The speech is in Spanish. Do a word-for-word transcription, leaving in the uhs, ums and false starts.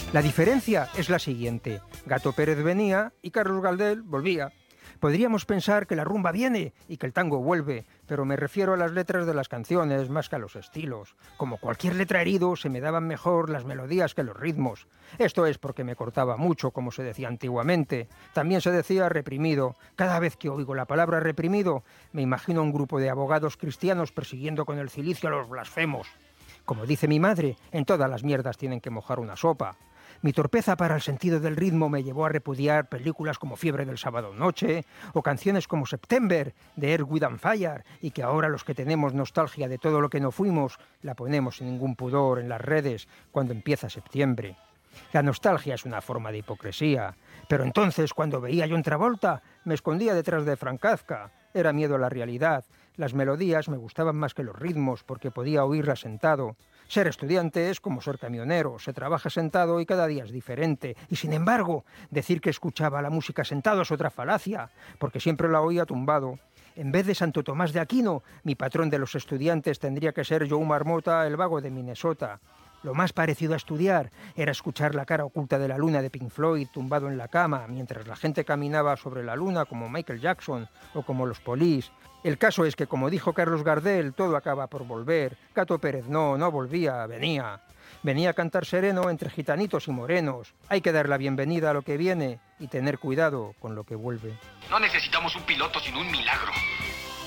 La diferencia es la siguiente. Gato Pérez venía y Carlos Gardel volvía. Podríamos pensar que la rumba viene y que el tango vuelve, pero me refiero a las letras de las canciones más que a los estilos. Como cualquier letra herido, se me daban mejor las melodías que los ritmos. Esto es porque me cortaba mucho, como se decía antiguamente. También se decía reprimido. Cada vez que oigo la palabra reprimido, me imagino un grupo de abogados cristianos persiguiendo con el cilicio a los blasfemos. Como dice mi madre, en todas las mierdas tienen que mojar una sopa. Mi torpeza para el sentido del ritmo me llevó a repudiar películas como Fiebre del sábado noche o canciones como September de Earth, Wind and Fire, y que ahora los que tenemos nostalgia de todo lo que no fuimos la ponemos sin ningún pudor en las redes cuando empieza septiembre. La nostalgia es una forma de hipocresía, pero entonces cuando veía a John Travolta me escondía detrás de Frank Kafka. Era miedo a la realidad. Las melodías me gustaban más que los ritmos porque podía oírlas sentado. Ser estudiante es como ser camionero, se trabaja sentado y cada día es diferente. Y sin embargo, decir que escuchaba la música sentado es otra falacia, porque siempre la oía tumbado. En vez de Santo Tomás de Aquino, mi patrón de los estudiantes tendría que ser Joe Marmota, el vago de Minnesota. Lo más parecido a estudiar era escuchar La cara oculta de la luna de Pink Floyd tumbado en la cama, mientras la gente caminaba sobre la luna como Michael Jackson o como los Police. El caso es que, como dijo Carlos Gardel, todo acaba por volver. Gato Pérez no, no volvía, venía. Venía a cantar sereno entre gitanitos y morenos. Hay que dar la bienvenida a lo que viene y tener cuidado con lo que vuelve. No necesitamos un piloto sino un milagro.